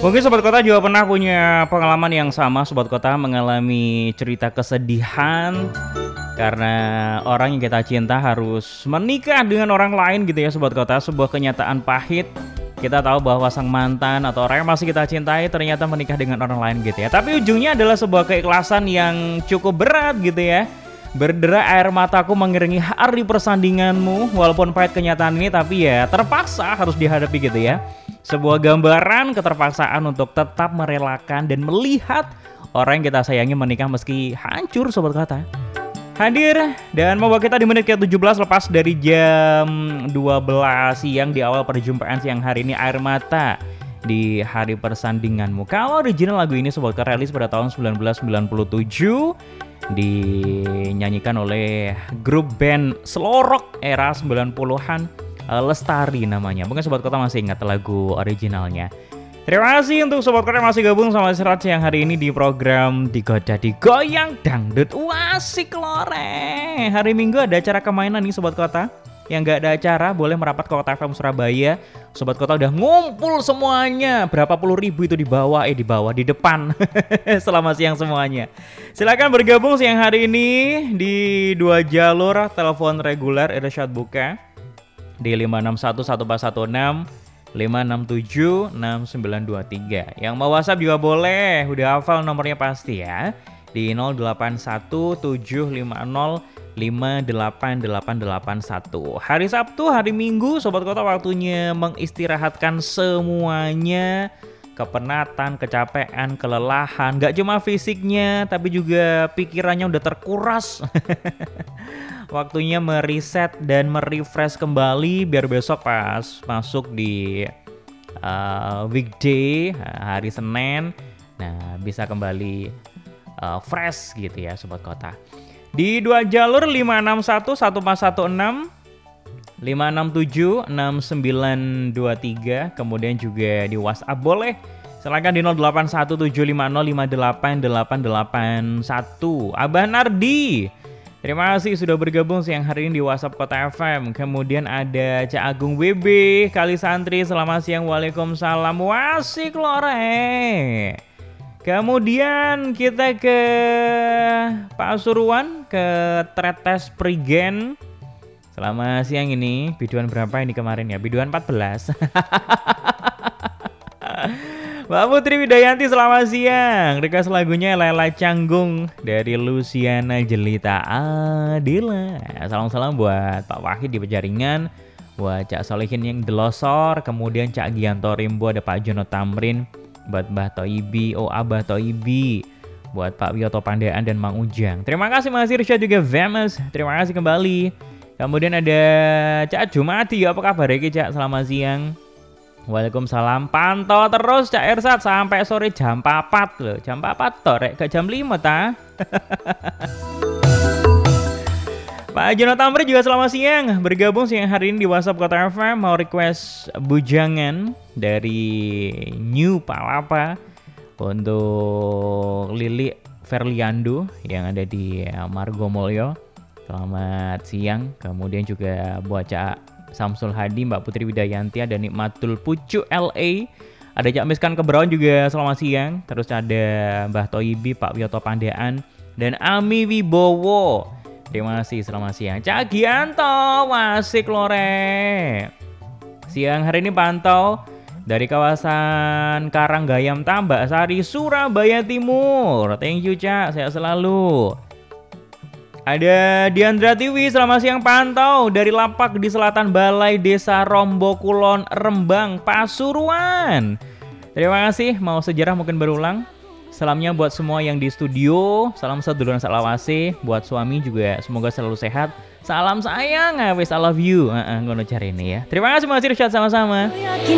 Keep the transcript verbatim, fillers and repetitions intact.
Mungkin Sobat Kota juga pernah punya pengalaman yang sama. Sobat Kota mengalami cerita kesedihan karena orang yang kita cinta harus menikah dengan orang lain gitu ya Sobat Kota. Sebuah kenyataan pahit. Kita tahu bahwa sang mantan atau orang yang masih kita cintai ternyata menikah dengan orang lain gitu ya. Tapi ujungnya adalah sebuah keikhlasan yang cukup berat gitu ya. Berderai air mataku mengiringi hari persandinganmu. Walaupun pahit kenyataan ini, tapi ya terpaksa harus dihadapi gitu ya. Sebuah gambaran keterpaksaan untuk tetap merelakan dan melihat orang yang kita sayangi menikah meski hancur Sobat Kota. Hadir dan membawa kita di menit ke tujuh belas lepas dari jam dua belas siang di awal perjumpaan siang hari ini. Air mata di hari persandinganmu. Kalau original lagu ini Sobat Kota rilis pada tahun sembilan belas sembilan puluh tujuh, dinyanyikan oleh grup band slow rock era sembilan puluhan, Lestari namanya. Mungkin Sobat Kota masih ingat lagu originalnya. Terima kasih untuk Sobat Kota yang masih gabung sama Serat siang hari ini di program Digoda Digoyang Dangdut. Wah, asik lore. Hari Minggu ada acara kemainan nih Sobat Kota. Yang nggak ada acara boleh merapat ke Kota F M Surabaya. Sobat Kota udah ngumpul semuanya. Berapa puluh ribu itu di bawah, eh di bawah, di depan. Selama siang semuanya. Silakan bergabung siang hari ini di dua jalur telepon reguler Irsyad buka di lima enam satu satu empat satu enam lima enam tujuh enam sembilan dua tiga. Yang mau WhatsApp juga boleh. Udah hafal nomornya pasti ya. Di nol delapan satu tujuh lima nol lima delapan delapan delapan satu. Hari Sabtu, hari Minggu, Sobat Kota waktunya mengistirahatkan semuanya. Kepenatan, kecapean, kelelahan. Gak cuma fisiknya, tapi juga pikirannya udah terkuras. Waktunya meriset dan merefresh kembali biar besok pas masuk di uh, weekday hari Senin, nah bisa kembali uh, fresh gitu ya Sobat Kota. Di dua jalur lima enam satu satu empat satu enam lima enam tujuh enam sembilan dua tiga, kemudian juga di WhatsApp boleh. Silakan di nol delapan satu tujuh lima nol lima delapan delapan delapan satu. Abah Nardi, terima kasih sudah bergabung siang hari ini di WhatsApp Kota F M. Kemudian ada Cak Agung W B, Kali Santri, selamat siang, waalaikumsalam, wasik lore. Kemudian kita ke Pasuruan, ke Tretes Prigen. Selamat siang ini, biduan berapa ini kemarin ya? Biduan empat belas. Mbak Putri Widayanti selamat siang. Request lagunya Lela Canggung dari Luciana Jelita Adila. Salam-salam buat Pak Wahid di Pejaringan, buat Cak Solihin yang Delosor, kemudian Cak Gianto Rimbo, ada Pak Jono Tamrin, buat Mbah Toibi, oh Abah Toibi, buat Pak Wiyoto Pandaan dan Mang Ujang. Terima kasih Mas Irsya juga famous. Terima kasih kembali. Kemudian ada Cak Jumati, apa kabar ya Cak? Selamat siang. Waalaikumsalam. Pantau terus Cak Ersat sampai sore jam empat loh. Jam empat toh rek ke jam lima ta. Pak Jono Tamri juga selamat siang. Bergabung siang hari ini di WhatsApp Kota F M. Mau request bujangan dari New Palapa untuk Lili Verliando yang ada di Margomulyo. Selamat siang. Kemudian juga buat Cak Samsul Hadi, Mbak Putri Widayanti, ada Nikmatul Pucu L A, ada Cak Miskan Kebraun juga selamat siang. Terus ada Mbah Toibi, Pak Wiyoto Pandaan, dan Ami Wibowo. Terima kasih, selamat siang. Cak Gianto, wasik lore. Siang hari ini pantau dari kawasan Karanggayam Tambak Sari, Surabaya Timur. Thank you Cak, sehat selalu. Ada Diandra Tiwi, selamat siang pantau dari Lapak di Selatan Balai Desa Rombokulon, Rembang, Pasuruan. Terima kasih, mau sejarah mungkin berulang. Salamnya buat semua yang di studio, salam sedulur salawase, buat suami juga semoga selalu sehat. Salam sayang, wes I love you. Heeh, ngono cari ini ya. Terima kasih Mas Irsyad, sama-sama.